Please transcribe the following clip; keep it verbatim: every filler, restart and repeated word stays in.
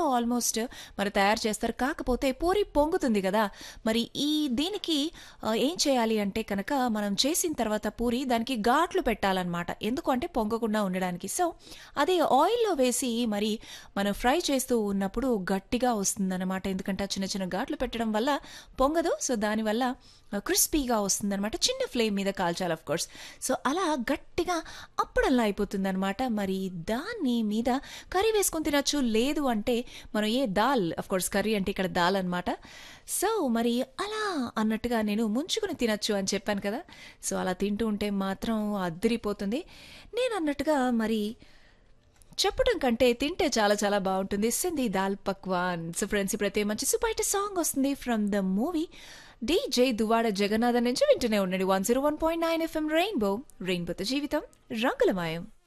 Almost మరి తయారు చేస్తారు. కాకపోతే పూరి పొంగుతుంది కదా! మరి ఈ దీనికి ఆహ్, ఏం చేయాలి అంటే కనుక మనం చేసిన తర్వాత పూరి దానికి ఘాట్లు పెట్టాలనమాట. ఎందుకు అంటే పొంగకుండా ఉండడానికి. సో, అది ఆయిల్‌లో వేసి మరి మనం ఫ్రై చేస్తూ ఉన్నప్పుడు గట్టిగా వస్తుందనమాట. ఎందుకంటే ఆ చిన్న చిన్న ఘాట్లు పెట్టడం వల్ల పొంగదు. సో, దానివల్ల ఆహ్, క్రిస్పీగా వస్తుందనమాట. చిన్న ఫ్లేమ్ మీద కాల్చాలి ఆఫ్ కోర్స్. సో, అలా గట్టిగా అప్పడంలా అయిపోతుందనమాట. మరి దాన్ని మీద కర్రీ వేసుకొని తినొచ్చు. లేదు అంటే మనం ఏ దాల్ ఆఫ్ కోర్స్ కర్రీ అంటే ఇక్కడ దాల్ అనమాట. సో, మరి అలా అన్నట్టుగా నేను ముంచుకొని తినొచ్చు అని చెప్పాను కదా! సో, అలా తింటూ ఉంటే మాత్రం అద్దిరిపోతుంది. నేనన్నట్టుగా మరి చెప్పడం కంటే తింటే చాలా చాలా బావుంటుంది. 'సింధీ దాల్ పక్వాన్'. సో, ఫ్రెండ్స్ ఇప్పుడైతే మంచి సూపర్ హిట్ సాంగ్ వస్తుంది from the movie 'DJ Duvvada Jagannathan' నుంచి వింటూనే ఉండండి. One zero one point nine FM rainbow రెయిన్బోతో జీవితం రంగులమయం.